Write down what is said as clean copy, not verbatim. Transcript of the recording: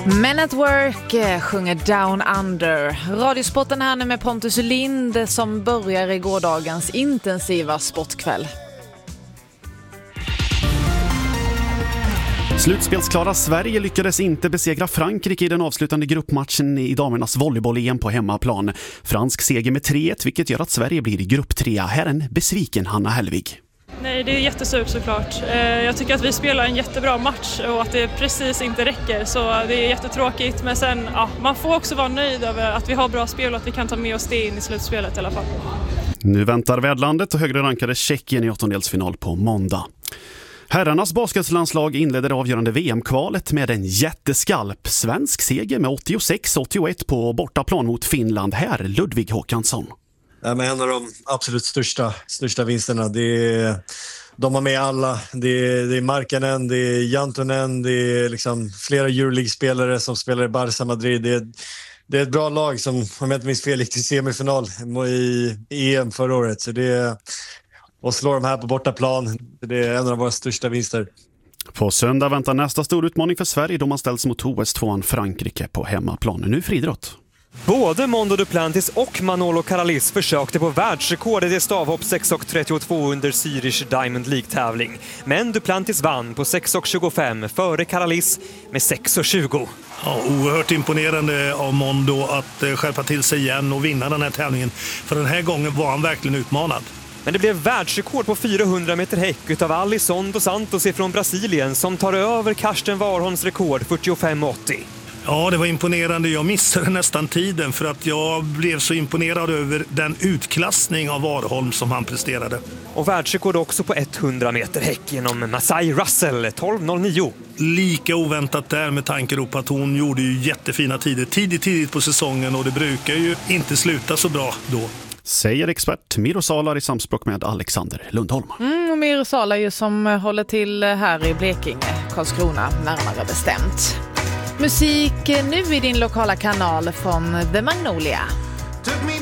Men at Work sjunger Down Under. Radiosporten här nu med Pontus Lind som börjar i gårdagens intensiva sportkväll. Slutspelsklara Sverige lyckades inte besegra Frankrike i den avslutande gruppmatchen i damernas volleyboll-EM på hemmaplan. Fransk seger med 3-1, vilket gör att Sverige blir i grupp 3. Här en besviken Hanna Hellvig. Nej, det är jättesurt såklart. Jag tycker att vi spelar en jättebra match och att det precis inte räcker, så det är jättetråkigt. Men sen, man får också vara nöjd över att vi har bra spel och att vi kan ta med oss det in i slutspelet i alla fall. Nu väntar värdlandet och högre rankade Tjeckien i åttondelsfinal på måndag. Herrarnas basketlandslag inledde det avgörande VM-kvalet med en jätteskalp. Svensk seger med 86-81 på bortaplan mot Finland. Här Ludvig Håkansson. Men en av de absolut största vinsterna. De har med alla. Det är Markkanen, det är Jantunen, det är liksom flera Euroleague-spelare som spelar i Barça Madrid. Det är ett bra lag som, om jag inte minns fel, gick till semifinal i EM förra året. Så och slår de här på bortaplan. Det är en av våra största vinster. På söndag väntar nästa stor utmaning för Sverige då man ställs mot OS-2an Frankrike på hemmaplan. Nu friidrott. Både Mondo Duplantis och Manolo Caralis försökte på världsrekordet i stavhopp 6,32 under Zürich Diamond League-tävling. Men Duplantis vann på 6,25 före Caralis med 6,20. Ja, oerhört imponerande av Mondo att skärpa till sig igen och vinna den här tävlingen. För den här gången var han verkligen utmanad. Men det blev världsrekord på 400 meter häck utav Alisson dos Santos från Brasilien som tar över Karsten Warholms rekord 45,80. Ja, det var imponerande. Jag missade nästan tiden för att jag blev så imponerad över den utklassning av Warholm som han presterade. Och världsrekord också på 100 meter häck genom Masai Russell 12,09. Lika oväntat där med tanke på att hon gjorde ju jättefina tider tidigt på säsongen och det brukar ju inte sluta så bra då. Säger expert Miro Salar i samspråk med Alexander Lundholm. Och Miro Salar ju som håller till här i Blekinge, Karlskrona närmare bestämt. Musik nu i din lokala kanal från The Magnolia.